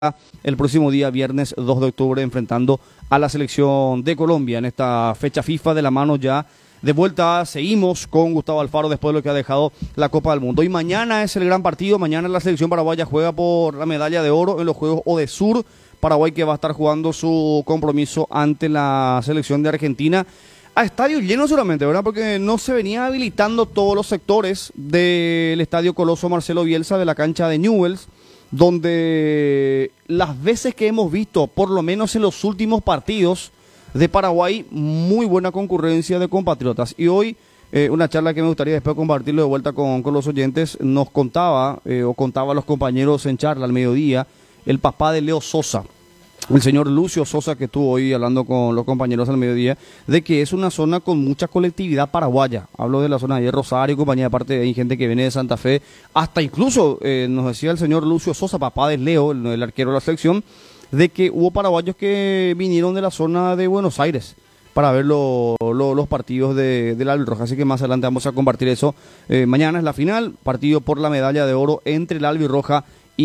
el próximo día viernes 2 de octubre enfrentando a la selección de Colombia en esta fecha FIFA de la mano ya de vuelta. Seguimos con Gustavo Alfaro después de lo que ha dejado la Copa del Mundo. Y mañana es el gran partido. Mañana la selección paraguaya juega por la medalla de oro en los Juegos Odesur. Paraguay que va a estar jugando su compromiso ante la selección de Argentina. A estadio lleno solamente, ¿verdad? Porque no se venía habilitando todos los sectores del estadio Coloso Marcelo Bielsa de la cancha de Newell's, donde las veces que hemos visto, por lo menos en los últimos partidos de Paraguay, muy buena concurrencia de compatriotas. Y hoy, una charla que me gustaría después compartirlo de vuelta con los oyentes, nos contaba, o contaba a los compañeros en charla al mediodía, el papá de Leo Sosa, el señor Lucio Sosa, que estuvo hoy hablando con los compañeros al mediodía, de que es una zona con mucha colectividad paraguaya. Hablo de la zona de Rosario, compañía, aparte hay gente que viene de Santa Fe, hasta incluso nos decía el señor Lucio Sosa, papá de Leo, el arquero de la selección, de que hubo paraguayos que vinieron de la zona de Buenos Aires para ver los partidos del Albirroja. Así que más adelante vamos a compartir eso. Mañana es la final, partido por la medalla de oro entre el Albirroja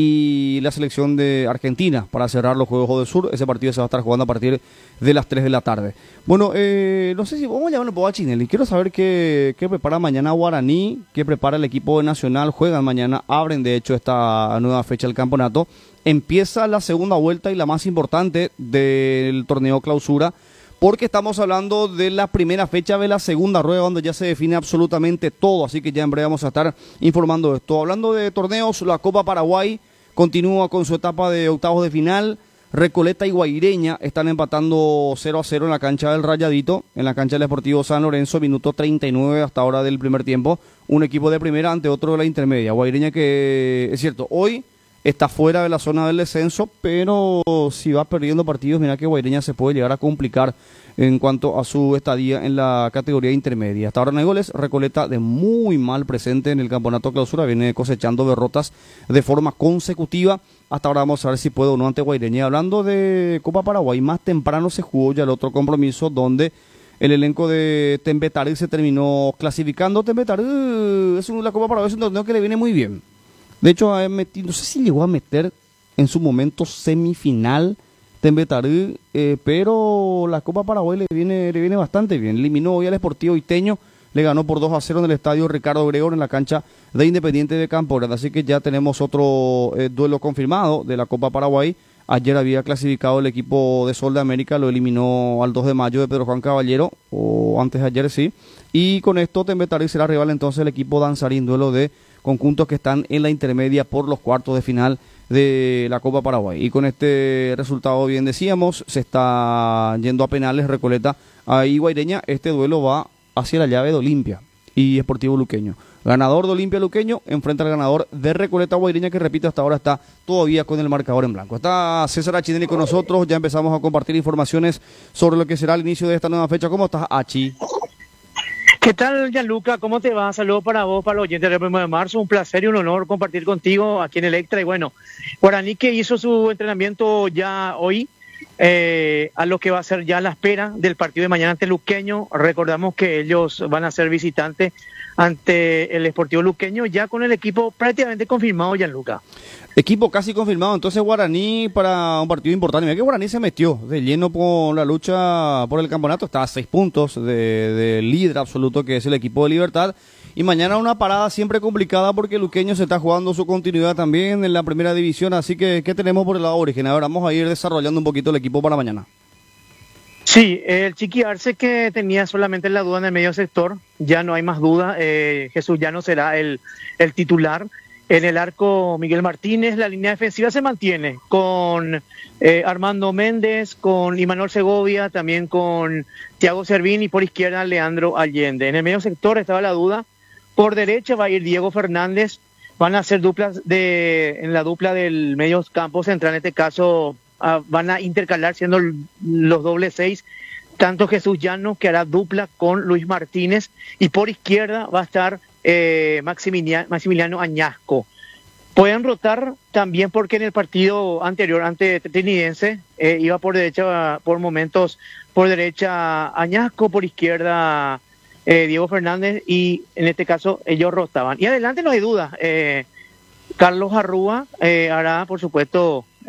y la selección de Argentina para cerrar los Juegos Odesur. Ese partido se va a estar jugando a partir de las 3 de la tarde. Bueno, no sé si vamos a llamar un poco a Chinelli. Quiero saber qué prepara mañana Guaraní, qué prepara el equipo de Nacional. Juegan mañana, abren de hecho esta nueva fecha del campeonato. Empieza la segunda vuelta y la más importante del torneo clausura, porque estamos hablando de la primera fecha de la segunda rueda, donde ya se define absolutamente todo, así que ya en breve vamos a estar informando de esto. Hablando de torneos, la Copa Paraguay continúa con su etapa de octavos de final. Recoleta y Guaireña están empatando 0-0 en la cancha del Rayadito, en la cancha del Deportivo San Lorenzo, minuto 39 hasta ahora del primer tiempo. Un equipo de primera ante otro de la intermedia. Guaireña que, es cierto, hoy está fuera de la zona del descenso, pero si va perdiendo partidos, mira que Guaireña se puede llegar a complicar en cuanto a su estadía en la categoría intermedia. Hasta ahora no hay goles. Recoleta de muy mal presente en el campeonato clausura, viene cosechando derrotas de forma consecutiva. Hasta ahora vamos a ver si puede o no ante Guaireña. Hablando de Copa Paraguay, más temprano se jugó ya el otro compromiso donde el elenco de Tembetarí se terminó clasificando. Tembetarí la Copa Paraguay es un torneo que le viene muy bien. De hecho, no sé si llegó a meter en su momento semifinal Tembetarí, pero la Copa Paraguay le viene bastante bien. Eliminó hoy al Sportivo Iteño, le ganó por 2-0 en el estadio Ricardo Gregor en la cancha de Independiente de Campo Grande. Así que ya tenemos otro duelo confirmado de la Copa Paraguay. Ayer había clasificado el equipo de Sol de América, lo eliminó al 2 de mayo de Pedro Juan Caballero, o antes de ayer sí. Y con esto Tembetarí será rival entonces el equipo Danzarín, duelo de conjuntos que están en la intermedia por los cuartos de final de la Copa Paraguay. Y con este resultado, bien decíamos, se está yendo a penales Recoleta y Guaireña. Este duelo va hacia la llave de Olimpia y Sportivo Luqueño. Ganador de Olimpia Luqueño enfrenta al ganador de Recoleta Guaireña, que repito, hasta ahora está todavía con el marcador en blanco. Está César Achinelli con nosotros, ya empezamos a compartir informaciones sobre lo que será el inicio de esta nueva fecha. ¿Cómo estás, Achi? ¿Qué tal, Gianluca? ¿Cómo te va? Saludos para vos, para los oyentes del 1 de marzo. Un placer y un honor compartir contigo aquí en Electra. Y bueno, Guaraní que hizo su entrenamiento ya hoy, a lo que va a ser ya la espera del partido de mañana ante Luqueño. Recordamos que ellos van a ser visitantes ante el Sportivo Luqueño, ya con el equipo prácticamente confirmado, Gianluca. Equipo casi confirmado, entonces Guaraní para un partido importante. Mira que Guaraní se metió de lleno con la lucha por el campeonato, está a 6 puntos de líder absoluto que es el equipo de Libertad. Y mañana una parada siempre complicada porque Luqueño se está jugando su continuidad también en la primera división, así que ¿qué tenemos por el lado origen? Ahora vamos a ir desarrollando un poquito el equipo para mañana. Sí, el Chiqui Arce, que tenía solamente la duda en el medio sector, ya no hay más duda. Jesús Llano será el titular. En el arco, Miguel Martínez. La línea defensiva se mantiene con Armando Méndez, con Imanol Segovia, también con Thiago Servín, y por izquierda Leandro Allende. En el medio sector estaba la duda. Por derecha va a ir Diego Fernández. Van a hacer duplas en la dupla del medio campo central. En este caso van a intercalar siendo los doble 6. Tanto Jesús Llano, que hará dupla con Luis Martínez, y por izquierda va a estar Maximiliano Añasco. Pueden rotar también porque en el partido anterior ante Trinidense iba por derecha, por momentos por derecha Añasco, por izquierda Diego Fernández, y en este caso ellos rotaban. Y adelante no hay duda, Carlos Arrúa hará por supuesto